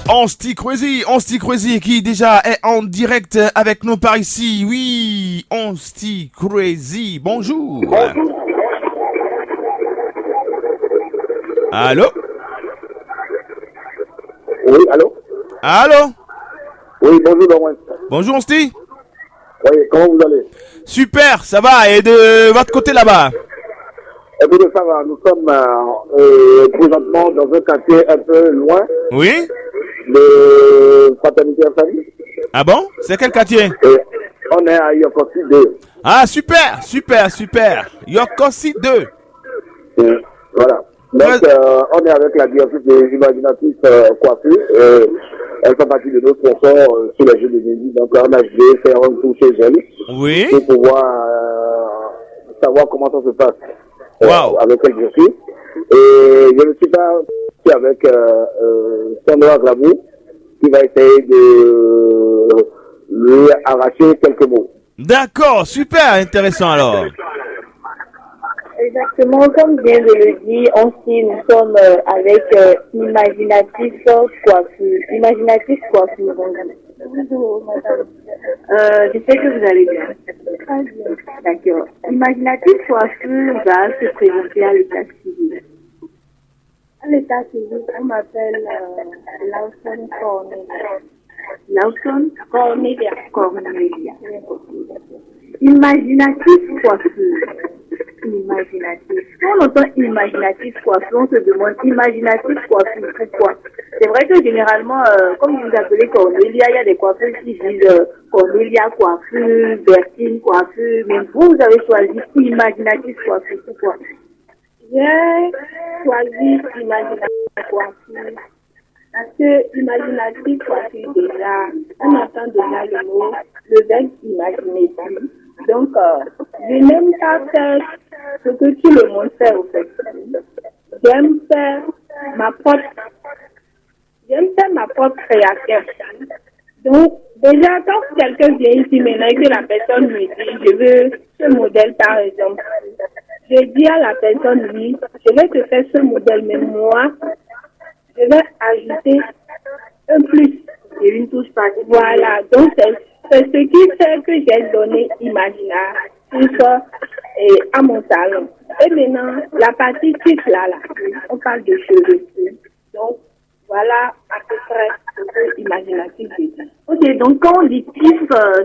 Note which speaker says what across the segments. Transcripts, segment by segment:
Speaker 1: On Stick Crazy qui déjà est en direct avec nous par ici. Oui, On Stick Crazy. Bonjour. Allô?
Speaker 2: Oui, allô?
Speaker 1: Allô?
Speaker 2: Oui, bonjour, Laurent.
Speaker 1: Bonjour, On Stick.
Speaker 2: Oui, comment vous allez?
Speaker 1: Super, ça va. Et de votre côté là-bas?
Speaker 2: Eh bien, ça va. Nous sommes présentement dans un quartier un peu loin
Speaker 1: Oui?
Speaker 2: de Fraternité et Famille.
Speaker 1: Ah bon? C'est quel quartier?
Speaker 2: Et on est à Yokosi 2.
Speaker 1: Ah, super, super, super. Yokosi 2.
Speaker 2: Voilà. Donc, on est avec la diocèse des imaginatifs coiffures. Elle fait partie de nos sponsors sur les Jeux de midi. Donc, on a joué faire un tour chez elle
Speaker 1: Oui?
Speaker 2: pour pouvoir savoir comment ça se passe
Speaker 1: Wow.
Speaker 2: avec elle, je suis. Et je ne suis pas avec Sandra Glavou qui va essayer de lui arracher quelques mots.
Speaker 1: D'accord, super intéressant alors.
Speaker 3: Exactement, comme vient de le dire, nous sommes avec Imaginatif Coiffure. Imaginatif Coiffure, bonjour madame. Je sais que vous allez bien. Très bien. D'accord. Imaginatif Coiffure va se présenter à l'état civil. À l'état civil, on m'appelle Lawson Cornelia. Lawson Cornelia. Cornelia. Imaginatif Coiffure. Imaginatif. Quand on entend imaginatif coiffure, on se demande imaginatif coiffure, pourquoi? C'est vrai que généralement, comme vous appelez Cornelia, il y a des coiffeurs qui disent Cornelia coiffure, Bertine coiffure, mais vous avez choisi imaginatif coiffure, pourquoi? J'ai choisi imaginatif coiffure parce que imaginatif coiffure déjà, on entend déjà le mot, le verbe imaginer. Donc, je n'aime pas faire ce que tout le monde fait au fait. J'aime faire ma propre création. Donc, déjà, quand quelqu'un vient ici maintenant et que la personne me dit, je veux ce modèle par exemple, je dis à la personne, oui, je vais te faire ce modèle, mais moi, je vais ajouter un plus. Et une touche particulière. Voilà, donc c'est ce qui fait que j'ai donné imaginatif à mon salon. Et maintenant, la partie titre là, on parle de cheveux. Donc, voilà à peu près ce que imaginatif veut dire. Ok, donc quand on dit titre,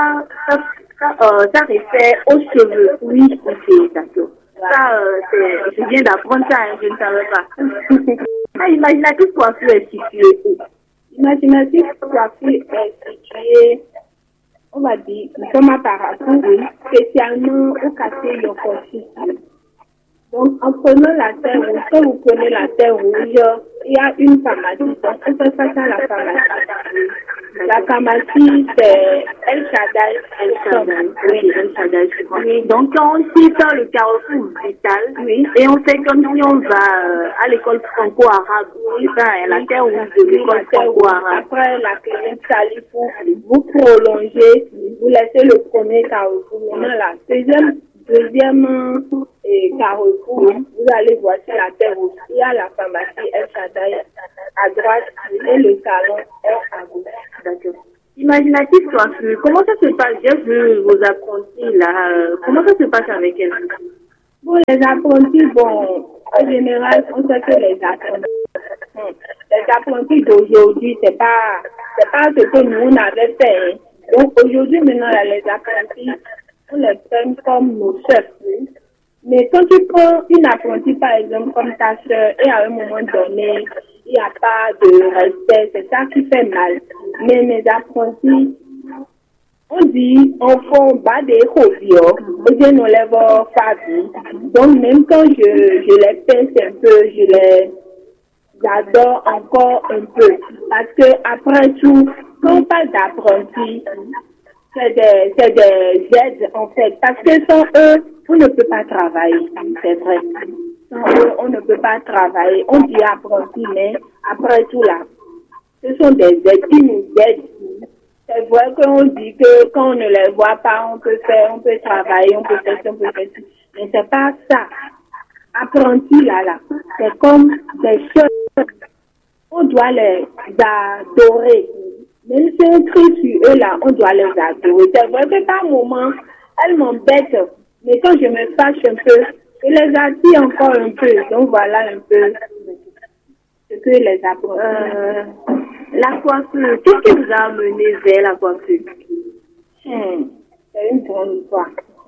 Speaker 3: ça réfère aux cheveux. Oui, ok, d'accord. Ça, je viens d'apprendre ça, hein, je ne savais pas. Imaginatif coiffure est situé où? Imaginatif coiffure est situé, on va dire, nous sommes à Parakou, spécialement au quartier Yokosi. Donc, en prenant la terre rouge, quand vous prenez la terre rouge, il y a une pharmacie. Donc, on fait face à la pharmacie. La pharmacie, c'est El Shaddai. Oui, El Shaddai. Oui. Donc, quand on cite le carrefour vital, oui, et on fait comme si on va à l'école franco-arabe. Oui, ça, la terre rouge de l'école franco-arabe. Après, la clinique Salifou, vous prolongez, vous laissez le premier carrefour. Maintenant, la deuxième carrefour, vous allez voir sur la terre rouge. Il y a la pharmacie El Shaddai à droite et le salon est à gauche. D'accord. Imaginatif coiffure, comment ça se passe? J'ai vu vos apprentis là. Comment ça se passe avec elles? Bon, les apprentis, bon, en général, on sait que les apprentis d'aujourd'hui, c'est pas ce que nous on avait fait. Hein. Donc aujourd'hui, maintenant, là, les apprentis, on les prend comme nos chefs. Oui. Mais quand tu prends une apprentie, par exemple, comme ta soeur, et à un moment donné, il n'y a pas de respect, c'est ça qui fait mal. Mais mes apprentis, on dit, enfant, bas des hobbies, ou bien on les voit pas bien. Donc, même quand je les pince un peu, je les adore encore un peu. Parce que, après tout, quand on parle d'apprentis, c'est des aides, en fait. Parce que sans eux, on ne peut pas travailler. C'est vrai. Sans eux, on ne peut pas travailler. On dit apprenti, mais après tout là, ce sont des aides qui nous aident. C'est vrai qu'on dit que quand on ne les voit pas, on peut travailler, on peut faire ça, on peut faire ça. Mais c'est pas ça. Apprenti là, c'est comme des choses. on doit les adorer. Même si on crie sur eux là, on doit les adorer. C'est vrai que par moment, elles m'embêtent. Mais quand je me fâche un peu, je les attire encore un peu. Donc voilà un peu ce que les apprends.
Speaker 4: La coiffure, qu'est-ce qui vous a amené vers la coiffure?
Speaker 3: C'est une grande histoire.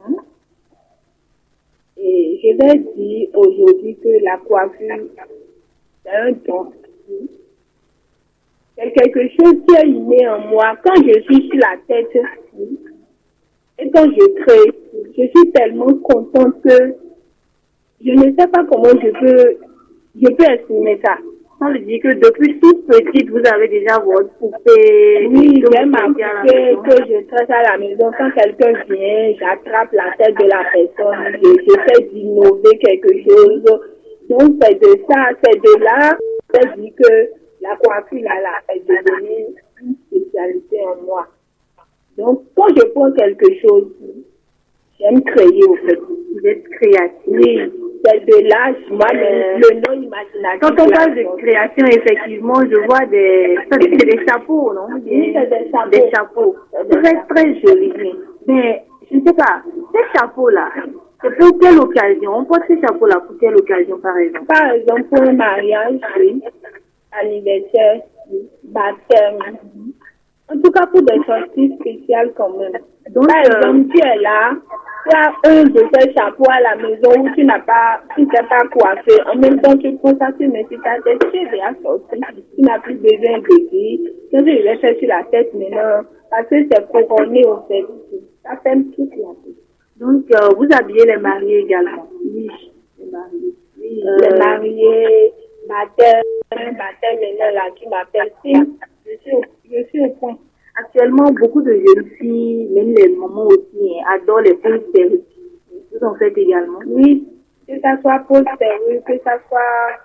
Speaker 3: Et je vais dire aujourd'hui que la coiffure, c'est un don. C'est quelque chose qui est inné en moi. Quand je suis sur la tête et quand je crée, je suis tellement contente que je ne sais pas comment je peux exprimer ça.
Speaker 4: On veut dire que depuis toute petite, vous avez déjà votre poupée.
Speaker 3: Oui, j'ai ma poupée que je trace à la maison. Quand quelqu'un vient, j'attrape la tête de la personne. J'essaie d'innover quelque chose. Donc, c'est de ça, c'est de là, je dis que la coiffure, là, est devenue une spécialité en moi. Donc, quand je prends quelque chose, j'aime créer, au fait.
Speaker 4: Vous êtes créatif.
Speaker 3: Oui, c'est de là, moi, le nom imaginatif.
Speaker 4: Quand on parle de création, effectivement, je vois des chapeaux, non?
Speaker 3: Oui, c'est des chapeaux.
Speaker 4: Des chapeaux. C'est très, très joli. Mais, je ne sais pas, ces chapeaux-là, c'est pour quelle occasion? On porte ces chapeaux-là pour quelle occasion, par exemple?
Speaker 3: Par exemple, pour un mariage, oui. Anniversaire, baptême. En tout cas, pour des sorties spéciales quand même. Donc, par exemple, tu es là, tu as un de ces chapeaux à la maison où tu n'es pas coiffé. En même temps, tu prends ça, tu mets sur ta tête, tu es déjà sorti. Tu n'as plus besoin de dire. Qu'est-ce que je vais faire sur la tête maintenant? Parce que c'est couronné au fait. Ça fait toute la tête.
Speaker 4: Donc, vous habillez les mariés également? Oui, les mariés.
Speaker 3: Oui, les mariés, baptême maintenant là, qui m'appelle Sim. Je suis au point.
Speaker 4: Actuellement, beaucoup de jeunes filles, même les mamans aussi, adorent les poses perruques. Vous en faites également?
Speaker 3: Oui, que ça soit pose perruque, que ça soit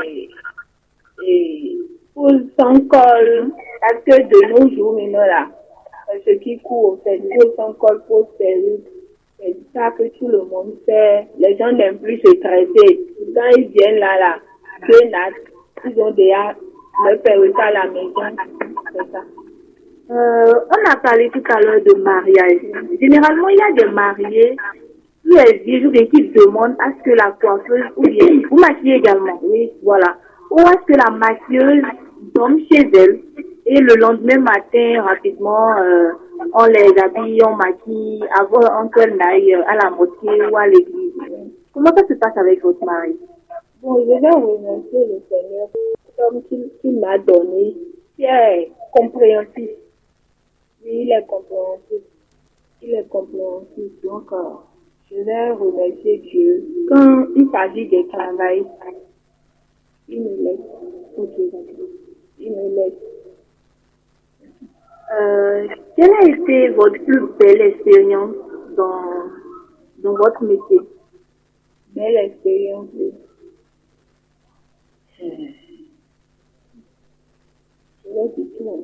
Speaker 3: pose sans col. Parce que de nos jours maintenant là, ce qui court, c'est pose sans col, pose perruque. C'est ça que tout le monde fait. Les gens n'aiment plus se traiter. Quand ils viennent là, ils ont déjà leur perruque à la maison. C'est ça.
Speaker 4: On a parlé tout à l'heure de mariage. Généralement, il y a des mariés qui exigent ou bien qui demandent à ce que la coiffeuse, ou bien, vous maquillez également, oui, voilà. Ou à ce que la maquilleuse dorme chez elle et le lendemain matin, rapidement, on les habille, on maquille avant qu'elle n'aille à la mosquée ou à l'église. Comment ça se passe avec votre mari?
Speaker 3: Bon, je vais remercier le Seigneur comme qu'il m'a donné, qui est compréhensif. Oui, il est compréhensif. Il est compréhensif. Donc, je vais remercier Dieu. Quand il s'agit de travail, il me laisse. Ok, d'accord. Il me laisse.
Speaker 4: Quelle a été votre plus belle expérience dans votre métier?
Speaker 3: Belle expérience. Je vais dire tout.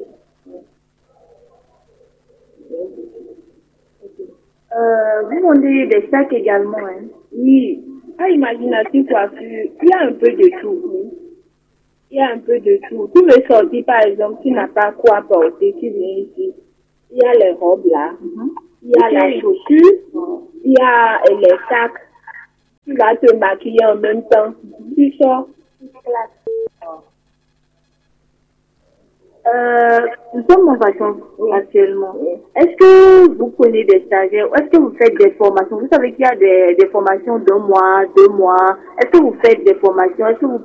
Speaker 4: Vous vendez des sacs également, hein?
Speaker 3: Oui. À Imaginative Coiffure, il y a un peu de tout. Oui. Il y a un peu de tout. Tu veux sortir, par exemple, tu n'as pas quoi porter, tu viens ici. Il y a les robes là. Il y a la chaussure. Il y a les sacs. Tu vas te maquiller en même temps. Tu sors.
Speaker 4: Nous sommes en vacances actuellement. Est-ce que vous prenez des stagiaires ou est-ce que vous faites des formations? Vous savez qu'il y a des formations d'1 mois, 2 mois. Est-ce que vous faites des formations? Est-ce que vous